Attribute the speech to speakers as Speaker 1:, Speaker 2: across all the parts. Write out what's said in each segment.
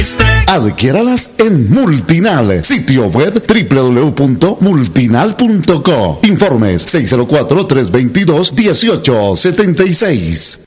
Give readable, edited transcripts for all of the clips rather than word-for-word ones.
Speaker 1: Adquiéralas en Multinal, sitio web www.multinal.co. Informes 604-322-1876.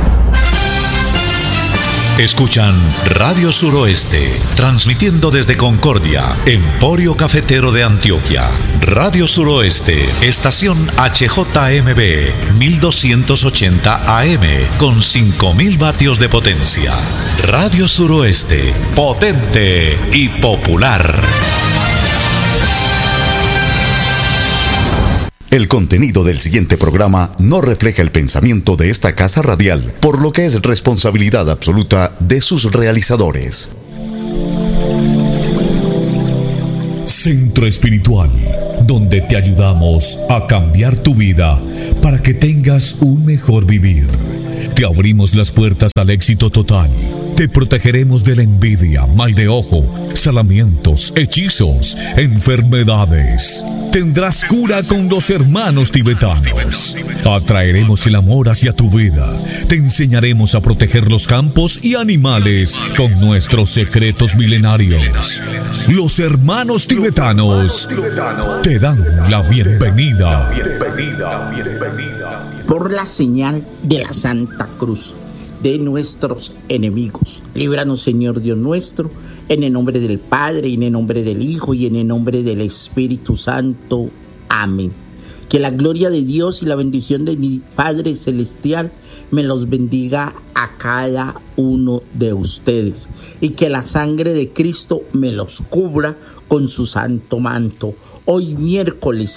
Speaker 2: Escuchan Radio Suroeste, transmitiendo desde Concordia, Emporio Cafetero de Antioquia. Radio Suroeste, estación HJMB, 1280 AM, con 5000 vatios de potencia. Radio Suroeste, potente y popular.
Speaker 1: El contenido del siguiente programa no refleja el pensamiento de esta casa radial, por lo que es responsabilidad absoluta de sus realizadores.
Speaker 3: Centro Espiritual, donde te ayudamos a cambiar tu vida para que tengas un mejor vivir. Te abrimos las puertas al éxito total. Te protegeremos de la envidia, mal de ojo, salamientos, hechizos, enfermedades. Tendrás cura con los hermanos tibetanos. Atraeremos el amor hacia tu vida. Te enseñaremos a proteger los campos y animales con nuestros secretos milenarios. Los hermanos tibetanos te dan la bienvenida.
Speaker 4: Por la señal de la Santa Cruz de nuestros enemigos, líbranos, Señor Dios nuestro, en el nombre del Padre, y en el nombre del Hijo, y en el nombre del Espíritu Santo. Amén. Que la gloria de Dios y la bendición de mi Padre Celestial me los bendiga a cada uno de ustedes, y que la sangre de Cristo me los cubra con su santo manto. Hoy miércoles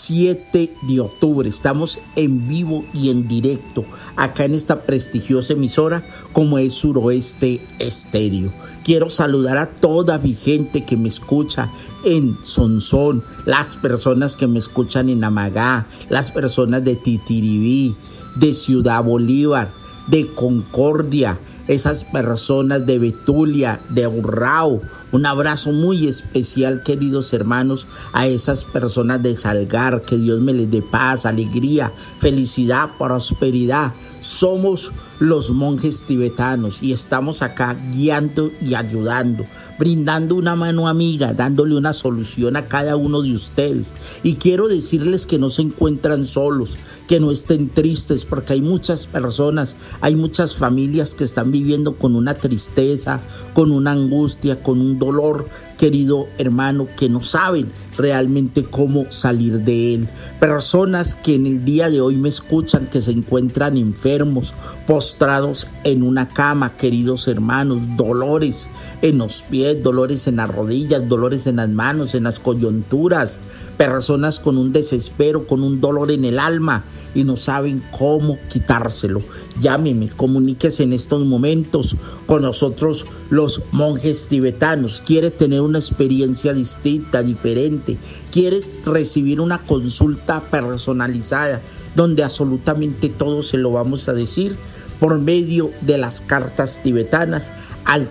Speaker 4: 7 de octubre estamos en vivo y en directo acá en esta prestigiosa emisora como es Suroeste Estéreo. Quiero saludar a toda mi gente que me escucha en Sonsón, las personas que me escuchan en Amagá, las personas de Titiribí, de Ciudad Bolívar, de Concordia, esas personas de Betulia, de Urrao. Un abrazo muy especial, queridos hermanos, a esas personas de Salgar. Que Dios me les dé paz, alegría, felicidad, prosperidad. Somos los monjes tibetanos y estamos acá guiando y ayudando, brindando una mano amiga, dándole una solución a cada uno de ustedes. Y quiero decirles que no se encuentran solos, que no estén tristes, porque hay muchas personas, hay muchas familias que están viviendo con una tristeza, con una angustia, con un dolor, querido hermano, que no saben realmente cómo salir de él. Personas que en el día de hoy me escuchan, que se encuentran enfermos, postrados en una cama, queridos hermanos, dolores en los pies, dolores en las rodillas, dolores en las manos, en las coyunturas, personas con un desespero, con un dolor en el alma y no saben cómo quitárselo. Llámeme, comuníquese en estos momentos con nosotros, los monjes tibetanos. ¿Quiere tener una experiencia distinta, diferente? ¿Quiere recibir una consulta personalizada donde absolutamente todo se lo vamos a decir por medio de las cartas tibetanas al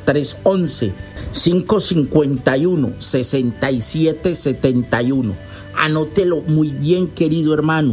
Speaker 4: 311-551-6771? Anótelo muy bien, querido hermano.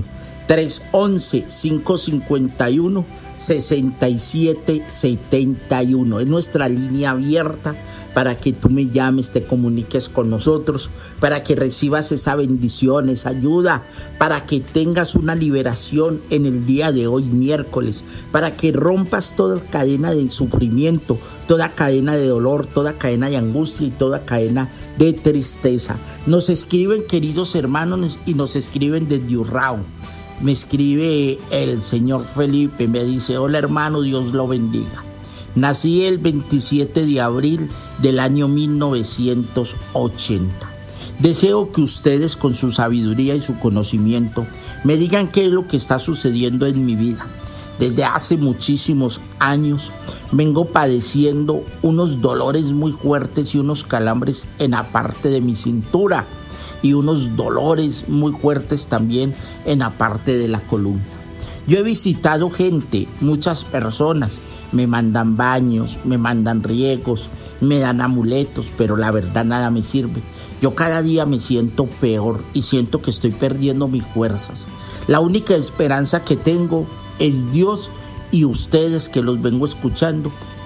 Speaker 4: 311-551-6771. Es nuestra línea abierta para que tú me llames, te comuniques con nosotros, para que recibas esa bendición, esa ayuda, para que tengas una liberación en el día de hoy, miércoles, para que rompas toda cadena de sufrimiento, toda cadena de dolor, toda cadena de angustia y toda cadena de tristeza. Nos escriben, queridos hermanos, y nos escriben desde Urrao. Me escribe el señor Felipe, me dice: hola hermano, Dios lo bendiga. Nací el 27 de abril del año 1980. Deseo que ustedes, con su sabiduría y su conocimiento, me digan qué es lo que está sucediendo en mi vida. Desde hace muchísimos años vengo padeciendo unos dolores muy fuertes y unos calambres en la parte de mi cintura y unos dolores muy fuertes también en la parte de la columna. Yo he visitado gente, muchas personas, me mandan baños, me mandan riegos, me dan amuletos, pero la verdad nada me sirve. Yo cada día me siento peor y siento que estoy perdiendo mis fuerzas. La única esperanza que tengo es Dios y ustedes, que los vengo escuchando,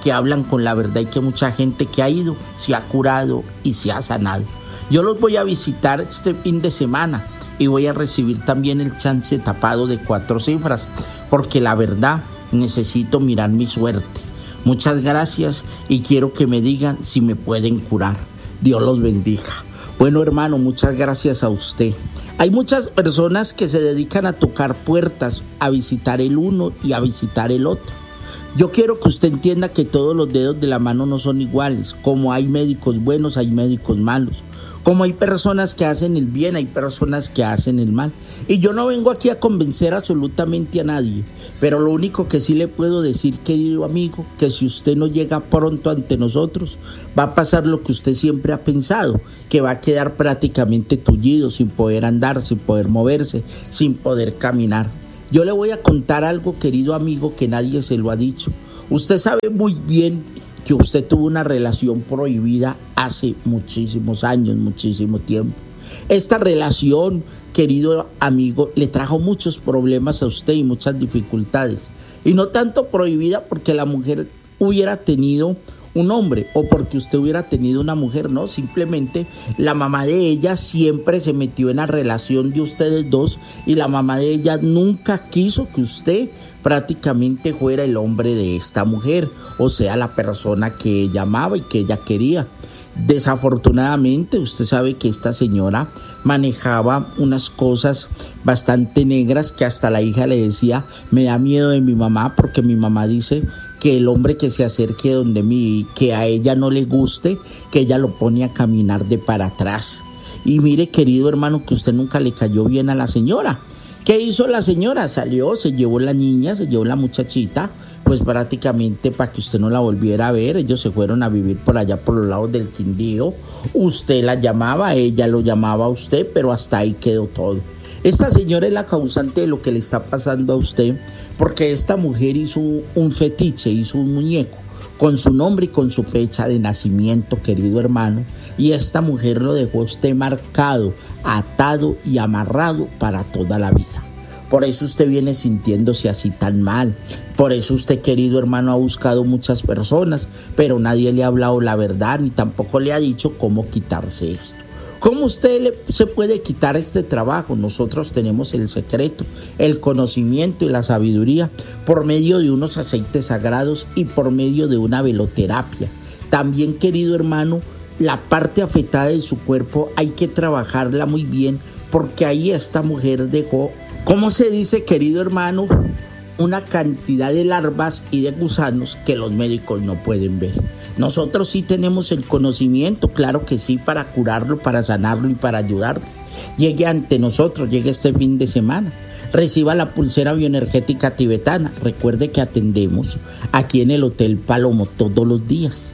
Speaker 4: que hablan con la verdad y que mucha gente que ha ido se ha curado y se ha sanado. Yo los voy a visitar este fin de semana y voy a recibir también el chance tapado de 4 cifras, porque la verdad necesito mirar mi suerte. Muchas gracias y quiero que me digan si me pueden curar. Dios los bendiga. Bueno, hermano, muchas gracias a usted. Hay muchas personas que se dedican a tocar puertas, a visitar el uno y a visitar el otro. Yo quiero que usted entienda que todos los dedos de la mano no son iguales. Como hay médicos buenos, hay médicos malos. Como hay personas que hacen el bien, hay personas que hacen el mal. Y yo no vengo aquí a convencer absolutamente a nadie. Pero lo único que sí le puedo decir, querido amigo, que si usted no llega pronto ante nosotros, va a pasar lo que usted siempre ha pensado, que va a quedar prácticamente tullido, sin poder andar, sin poder moverse, sin poder caminar. Yo le voy a contar algo, querido amigo, que nadie se lo ha dicho. Usted sabe muy bien que usted tuvo una relación prohibida hace muchísimos años, muchísimo tiempo. Esta relación, querido amigo, le trajo muchos problemas a usted y muchas dificultades. Y no tanto prohibida porque la mujer hubiera tenido un hombre o porque usted hubiera tenido una mujer, no, simplemente la mamá de ella siempre se metió en la relación de ustedes dos y la mamá de ella nunca quiso que usted prácticamente fuera el hombre de esta mujer, o sea, la persona que ella amaba y que ella quería. Desafortunadamente, usted sabe que esta señora manejaba unas cosas bastante negras que hasta la hija le decía, me da miedo de mi mamá porque mi mamá dice que el hombre que se acerque donde mí, que a ella no le guste, que ella lo pone a caminar de para atrás. Y mire, querido hermano, que usted nunca le cayó bien a la señora. ¿Qué hizo la señora? Salió, se llevó la niña, se llevó la muchachita, pues prácticamente para que usted no la volviera a ver. Ellos se fueron a vivir por allá por los lados del Quindío. Usted la llamaba, ella lo llamaba a usted, pero hasta ahí quedó todo. Esta señora es la causante de lo que le está pasando a usted, porque esta mujer hizo un fetiche, hizo un muñeco con su nombre y con su fecha de nacimiento, querido hermano, y esta mujer lo dejó a usted marcado, atado y amarrado para toda la vida. Por eso usted viene sintiéndose así tan mal. Por eso usted, querido hermano, ha buscado muchas personas, pero nadie le ha hablado la verdad ni tampoco le ha dicho cómo quitarse esto. ¿Cómo usted se puede quitar este trabajo? Nosotros tenemos el secreto, el conocimiento y la sabiduría por medio de unos aceites sagrados y por medio de una veloterapia. También, querido hermano, la parte afectada de su cuerpo hay que trabajarla muy bien porque ahí esta mujer dejó, ¿cómo se dice, querido hermano? Una cantidad de larvas y de gusanos que los médicos no pueden ver. Nosotros sí tenemos el conocimiento, claro que sí, para curarlo, para sanarlo y para ayudarlo. Llegue ante nosotros, llegue este fin de semana. Reciba la pulsera bioenergética tibetana. Recuerde que atendemos aquí en el Hotel Palomo todos los días.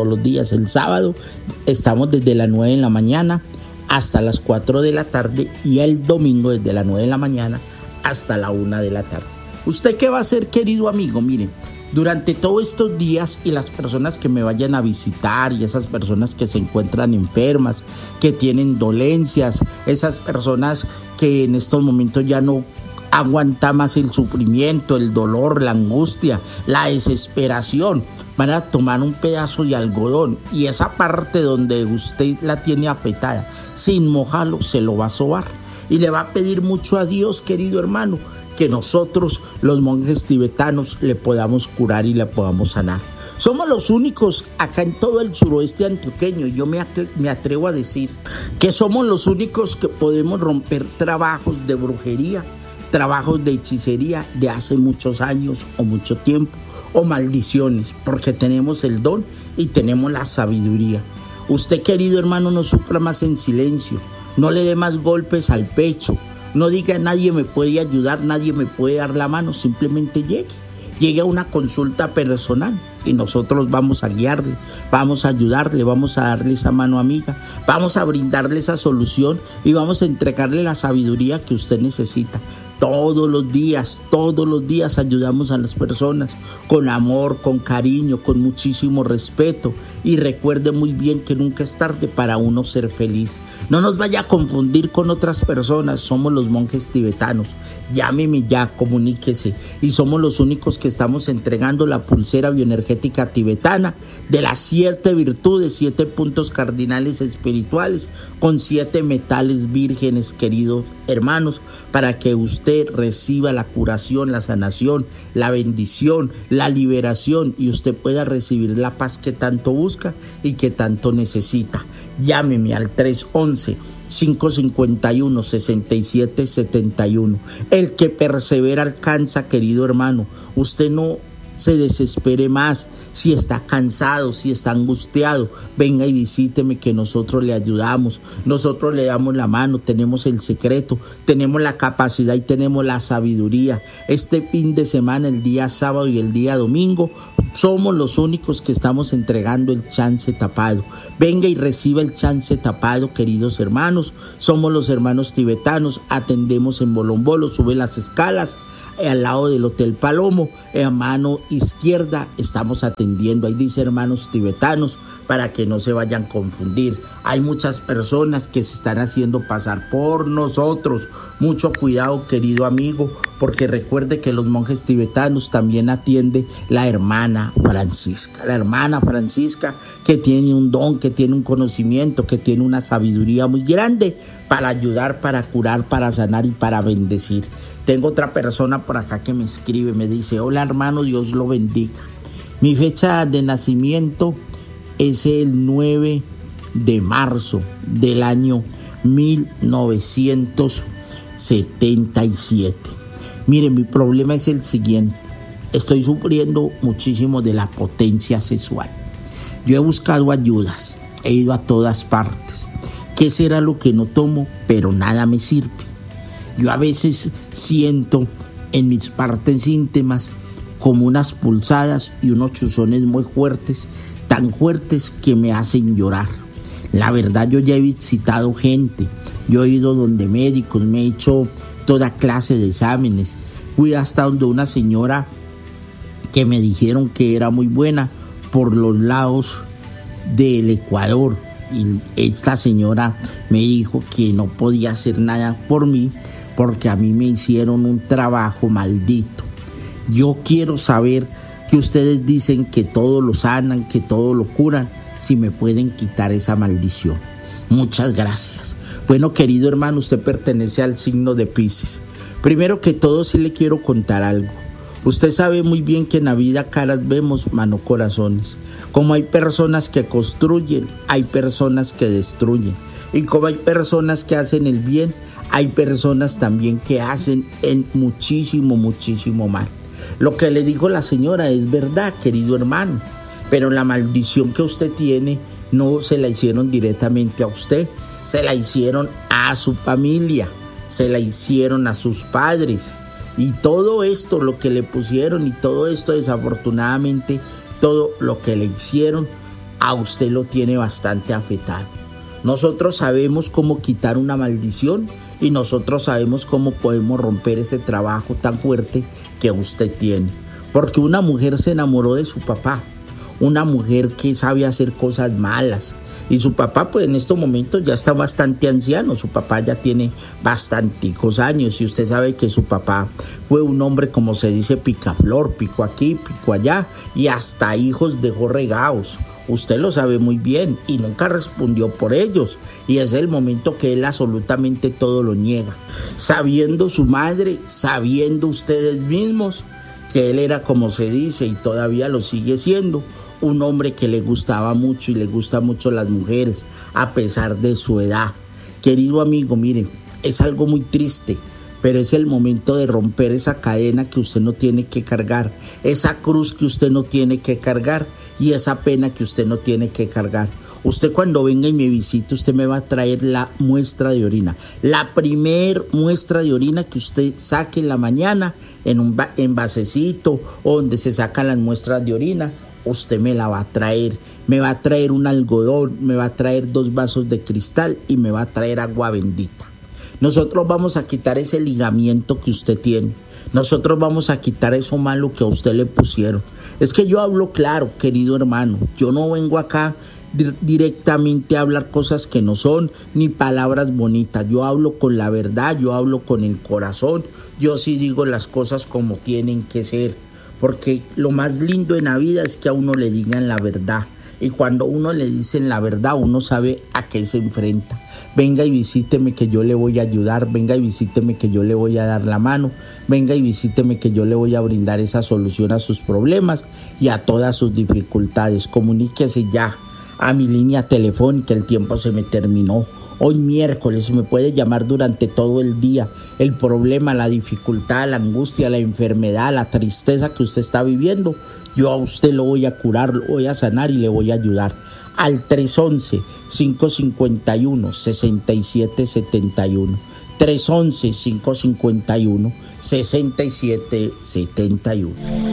Speaker 4: El sábado estamos desde las 9 de la mañana hasta las 4 de la tarde y el domingo desde las 9 de la mañana hasta la 1 de la tarde. ¿Usted qué va a hacer, querido amigo? Miren, durante todos estos días y las personas que me vayan a visitar y esas personas que se encuentran enfermas, que tienen dolencias, esas personas que en estos momentos ya no aguanta más el sufrimiento, el dolor, la angustia, la desesperación, van a tomar un pedazo de algodón y esa parte donde usted la tiene afectada, sin mojarlo, se lo va a sobar y le va a pedir mucho a Dios, querido hermano, que nosotros, los monjes tibetanos, le podamos curar y le podamos sanar. Somos los únicos acá en todo el suroeste antioqueño. Yo me atrevo a decir que somos los únicos que podemos romper trabajos de brujería, trabajos de hechicería de hace muchos años o mucho tiempo, o maldiciones, porque tenemos el don y tenemos la sabiduría. Usted, querido hermano, no sufra más en silencio, no le dé más golpes al pecho. No diga nadie me puede ayudar, nadie me puede dar la mano, simplemente llegue a una consulta personal y nosotros vamos a guiarle, vamos a ayudarle, vamos a darle esa mano amiga, vamos a brindarle esa solución y vamos a entregarle la sabiduría que usted necesita. Todos los días ayudamos a las personas con amor, con cariño, con muchísimo respeto. Y recuerde muy bien que nunca es tarde para uno ser feliz. No nos vaya a confundir con otras personas. Somos los monjes tibetanos. Llámeme ya, comuníquese. Y somos los únicos que estamos entregando la pulsera bioenergética tibetana de las 7 virtudes, 7 puntos cardinales espirituales con 7 metales vírgenes, queridos hermanos, para que usted reciba la curación, la sanación, la bendición, la liberación y usted pueda recibir la paz que tanto busca y que tanto necesita. Llámeme al 311-551-6771. El que persevera alcanza, querido hermano. Usted no se desespere más. Si está cansado, si está angustiado, venga y visíteme, que nosotros le ayudamos, nosotros le damos la mano, tenemos el secreto, tenemos la capacidad y tenemos la sabiduría. Este fin de semana, el día sábado y el día domingo, somos los únicos que estamos entregando el chance tapado. Venga y reciba el chance tapado, queridos hermanos. Somos los hermanos tibetanos, atendemos en Bolombolo, sube las escalas, al lado del Hotel Palomo, a mano izquierda estamos atendiendo. Ahí dice hermanos tibetanos, para que no se vayan a confundir. Hay muchas personas que se están haciendo pasar por nosotros. Mucho cuidado, querido amigo, porque recuerde que los monjes tibetanos también atiende la hermana Francisca. La hermana Francisca, que tiene un don, que tiene un conocimiento, que tiene una sabiduría muy grande para ayudar, para curar, para sanar y para bendecir. Tengo otra persona por acá que me escribe, me dice: hola hermano, Dios lo bendiga. Mi fecha de nacimiento es el 9 de marzo del año 1977. Mire, mi problema es el siguiente. Estoy sufriendo muchísimo de la potencia sexual. Yo he buscado ayudas, he ido a todas partes. ¿Qué será lo que no tomo? Pero nada me sirve. Yo a veces siento en mis partes íntimas como unas pulsadas y unos chuzones muy fuertes, tan fuertes que me hacen llorar. La verdad, yo ya he visitado gente, yo he ido donde médicos, me he hecho toda clase de exámenes. Fui hasta donde una señora que me dijeron que era muy buena por los lados del Ecuador, y esta señora me dijo que no podía hacer nada por mí porque a mí me hicieron un trabajo maldito. Yo quiero saber, que ustedes dicen que todo lo sanan, que todo lo curan, si me pueden quitar esa maldición. Muchas gracias. Bueno, querido hermano, usted pertenece al signo de Piscis. Primero que todo, sí le quiero contar algo. Usted sabe muy bien que en la vida caras vemos, mano corazones. Como hay personas que construyen, hay personas que destruyen. Y como hay personas que hacen el bien, hay personas también que hacen el muchísimo mal. Lo que le dijo la señora es verdad, querido hermano. Pero la maldición que usted tiene no se la hicieron directamente a usted. Se la hicieron a su familia, se la hicieron a sus padres. Y todo esto, lo que le pusieron, y todo esto desafortunadamente, todo lo que le hicieron, a usted lo tiene bastante afectado. Nosotros sabemos cómo quitar una maldición y nosotros sabemos cómo podemos romper ese trabajo tan fuerte que usted tiene. Porque una mujer se enamoró de su papá, una mujer que sabe hacer cosas malas. Y su papá, pues en estos momentos ya está bastante anciano, su papá ya tiene bastanticos años. Y usted sabe que su papá fue un hombre, como se dice, picaflor, pico aquí, pico allá, y hasta hijos dejó regados. Usted lo sabe muy bien y nunca respondió por ellos. Y es el momento que él absolutamente todo lo niega. Sabiendo su madre, sabiendo ustedes mismos que él era, como se dice, y todavía lo sigue siendo, un hombre que le gustaba mucho y le gusta mucho las mujeres, a pesar de su edad. Querido amigo, mire, es algo muy triste, pero es el momento de romper esa cadena que usted no tiene que cargar, esa cruz que usted no tiene que cargar y esa pena que usted no tiene que cargar. Usted cuando venga y me visite, usted me va a traer la muestra de orina, la primer muestra de orina que usted saque en la mañana en un envasecito o donde se sacan las muestras de orina. Usted me la va a traer, me va a traer un algodón, me va a traer 2 vasos de cristal y me va a traer agua bendita. Nosotros vamos a quitar ese ligamiento que usted tiene. Nosotros vamos a quitar eso malo que a usted le pusieron. Es que yo hablo claro, querido hermano. Yo no vengo acá directamente a hablar cosas que no son, ni palabras bonitas. Yo hablo con la verdad, yo hablo con el corazón. Yo sí digo las cosas como tienen que ser. Porque lo más lindo en la vida es que a uno le digan la verdad. Y cuando uno le dicen la verdad, uno sabe a qué se enfrenta. Venga y visíteme que yo le voy a ayudar. Venga y visíteme que yo le voy a dar la mano. Venga y visíteme que yo le voy a brindar esa solución a sus problemas y a todas sus dificultades. Comuníquese ya a mi línea telefónica, el tiempo se me terminó. Hoy miércoles me puede llamar durante todo el día. El problema, la dificultad, la angustia, la enfermedad, la tristeza que usted está viviendo, yo a usted lo voy a curar, lo voy a sanar y le voy a ayudar. Al 311-551-6771. 311-551-6771.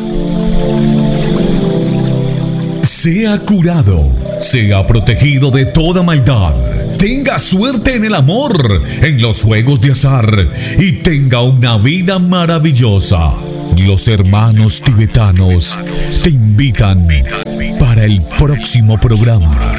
Speaker 3: Sea curado, sea protegido de toda maldad, tenga suerte en el amor, en los juegos de azar y tenga una vida maravillosa. Los hermanos tibetanos te invitan para el próximo programa.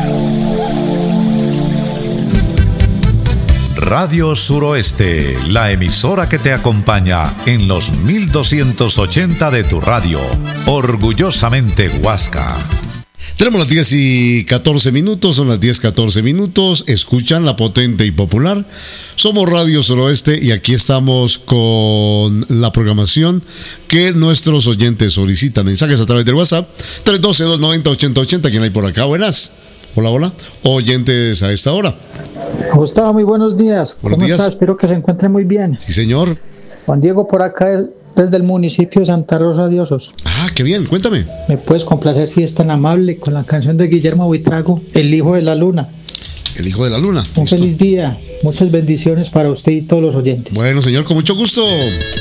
Speaker 2: Radio Suroeste, la emisora que te acompaña en los 1280 de tu radio. Orgullosamente Huasca.
Speaker 5: Tenemos las 10:14 minutos, son las 10:14 minutos. Escuchan La Potente y Popular. Somos Radio Suroeste y aquí estamos con la programación que nuestros oyentes solicitan. Mensajes a través del WhatsApp 312-290-8080. ¿Quién hay por acá? Buenas. Hola, hola. Oyentes a esta hora.
Speaker 6: Gustavo, muy buenos días.
Speaker 5: Buenos días.
Speaker 6: ¿Cómo estás? Espero que se encuentre muy bien.
Speaker 5: Sí, señor.
Speaker 6: Juan Diego por acá desde el municipio de Santa Rosa de Osos.
Speaker 5: Ah, qué bien. Cuéntame.
Speaker 6: ¿Me puedes complacer, si es tan amable, con la canción de Guillermo Buitrago, El Hijo de la Luna?
Speaker 5: El Hijo de la Luna.
Speaker 6: Un
Speaker 5: ¿Listo?
Speaker 6: feliz día. Muchas bendiciones para usted y todos los oyentes.
Speaker 5: Bueno, señor, con mucho gusto.